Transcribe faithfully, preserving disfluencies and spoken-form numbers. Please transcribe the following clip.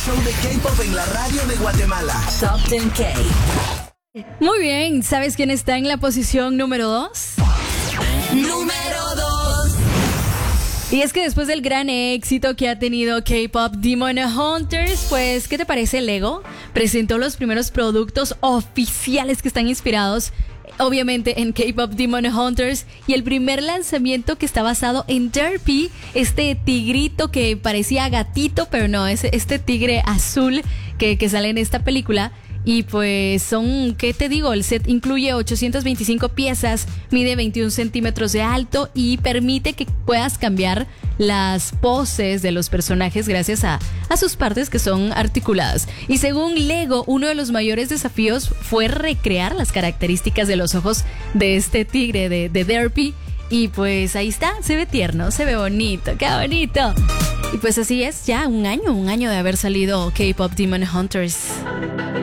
show de K-pop en la radio de Guatemala. Top diez K. Muy bien, ¿sabes quién está en la posición número dos? Número dos. Y es que después del gran éxito que ha tenido K-pop Demon Hunters, pues, ¿qué te parece? Lego presentó los primeros productos oficiales que están inspirados, obviamente, en K-pop Demon Hunters, y el primer lanzamiento que está basado en Derpy, este tigrito que parecía gatito, pero no, es este tigre azul que, que sale en esta película. Y pues son, ¿qué te digo? El set incluye ochocientas veinticinco piezas, mide veintiún centímetros de alto y permite que puedas cambiar las poses de los personajes gracias a, a sus partes que son articuladas. Y según Lego, uno de los mayores desafíos fue recrear las características de los ojos de este tigre de, de Derpy. Y pues ahí está, se ve tierno, se ve bonito, qué bonito. Y pues así es, ya un año, un año de haber salido K-pop Demon Hunters.